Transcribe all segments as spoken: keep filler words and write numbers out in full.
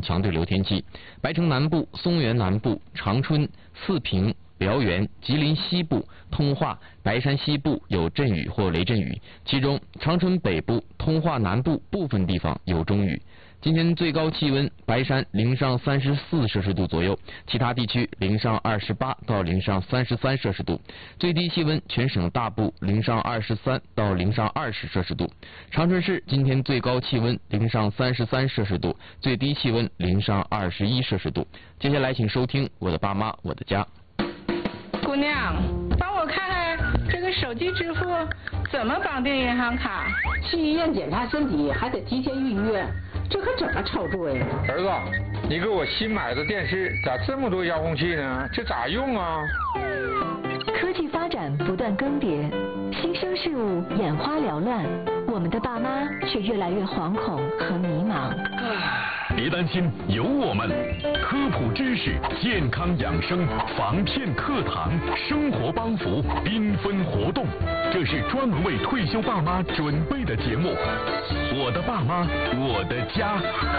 强对流天气。白城南部、松原南部、长春、四平、辽源、吉林西部、通化、白山西部有阵雨或雷阵雨，其中长春北部、通化南部部分地方有中雨。今天最高气温，白山零上三十四摄氏度左右，其他地区零上二十八到零上三十三摄氏度。最低气温，全省大部零上二十三到零上二十摄氏度。长春市今天最高气温零上三十三摄氏度，最低气温零上二十一摄氏度。接下来请收听《我的爸妈我的家》。 姑娘，帮我看看这个手机支付怎么绑定银行卡？ 去医院检查身体还得提前预约，这可怎么操作呀？ 儿子，你给我新买的电视咋这么多遥控器呢？这咋用啊？ 科技发展不断更迭，新生事物眼花缭乱，我们的爸妈却越来越惶恐和迷茫。 别担心，有我们，科普知识、健康养生、防骗课堂、生活帮扶、缤纷活动，这是专门为退休爸妈准备的节目。我的爸妈，我的家。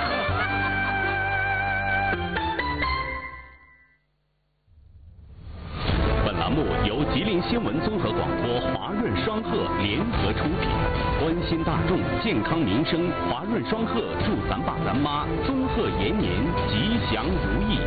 本栏目由吉林新闻综合广播、华润双鹤联合出品，关心大众健康民生，华润双鹤祝咱爸咱妈尊贺延年，吉祥如意。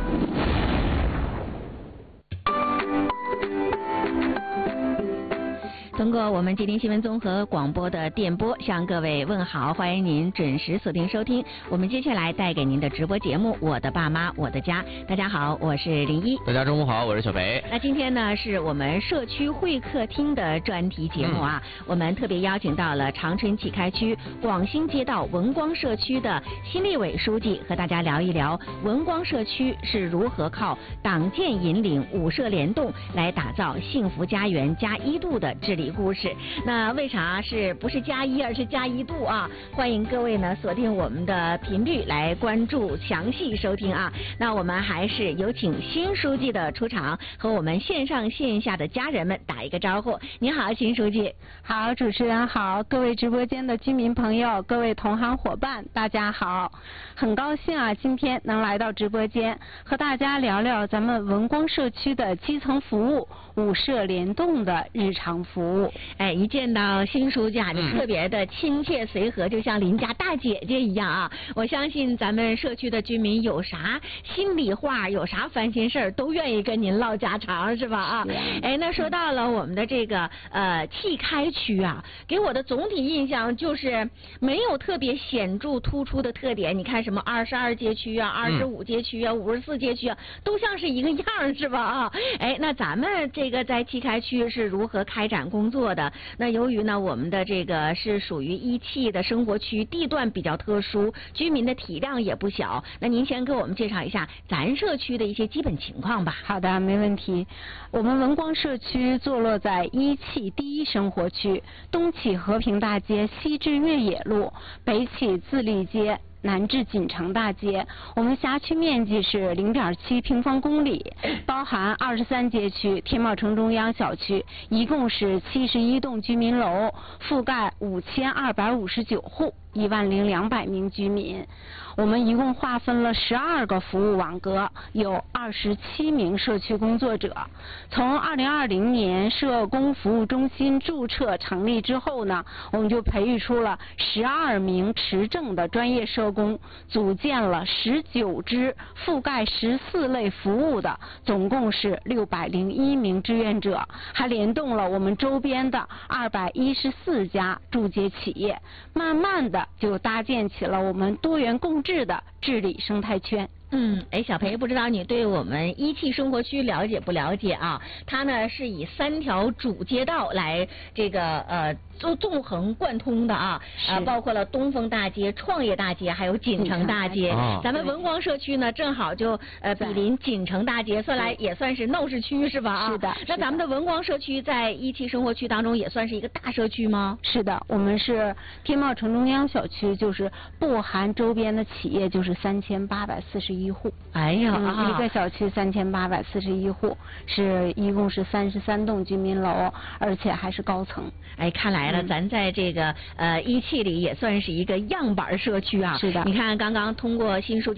通过我们吉林新闻综合广播的电波向各位问好，欢迎您准时锁定收听我们接下来带给您的直播节目《我的爸妈我的家》。大家好，我是林一。 大家中午好，我是小北。 那今天呢是我们社区会客厅的专题节目啊，嗯、我们特别邀请到了长春启开区广兴街道文光社区的新立委书记，和大家聊一聊文光社区是如何靠党建引领、五社联动来打造幸福家园加一度的治理故事。那为啥是不是加一而是加一度啊？欢迎各位呢锁定我们的频率来关注详细收听啊。那我们还是有请新书记的出场，和我们线上线下的家人们打一个招呼。你好，新书记。 好，主持人好，各位直播间的居民朋友，各位同行伙伴，大家好。很高兴啊，今天能来到直播间，和大家聊聊咱们文光社区的基层服务、五社联动的日常服务。 哎，一见到新书记啊，就特别的亲切随和，就像邻家大姐姐一样啊。我相信咱们社区的居民有啥心里话，有啥烦心事儿，都愿意跟您唠家常，是吧？啊，哎，那说到了我们的这个呃启开区啊，给我的总体印象就是没有特别显著突出的特点。你看什么二十二街区啊、二十五街区啊、五十四街区啊，都像是一个样儿，是吧？啊，哎，那咱们这个在启开区是如何开展工作的？那由于呢，我们的这个是属于一汽的生活区，地段比较特殊，居民的体量也不小。那您先给我们介绍一下咱社区的一些基本情况吧。 好的，没问题。我们文光社区坐落在一汽第一生活区，东起和平大街，西至越野路，北起自立街，南至锦城大街。我们辖区面积是零点七平方公里，包含二十三街区、天茂城中央小区，一共是七十一栋居民楼，覆盖五千二百五十九户，一万零两百名居民。我们一共划分了十二个服务网格，有二十七名社区工作者。从二零二零年社工服务中心注册成立之后呢，我们就培育出了十二名持证的专业社工，组建了十九支覆盖十四类服务的，总共是六百零一名志愿者，还联动了我们周边的二百一十四家驻街企业，慢慢的就搭建起了我们多元共治的治理生态圈。 嗯，哎，小裴，不知道你对我们一汽生活区了解不了解啊？它呢是以三条主街道来这个呃纵纵横贯通的啊，呃，包括了东风大街、创业大街，还有锦城大街。啊、咱们文光社区呢，正好就呃比邻锦城大街，算来也算是闹市区是吧？啊， 是的。 那咱们的文光社区在一汽生活区当中也算是一个大社区吗？ 是的，我们是天茂城中央小区，就是不含周边的企业，就是三千八百四十一户。 哎呀， 嗯啊、一个小区三千八百四十一户，是一共是三十三栋居民楼，而且还是高层。 哎，看来了，嗯、咱在这个呃一汽里也算是一个样板社区啊。 是的， 你看刚刚通过新书记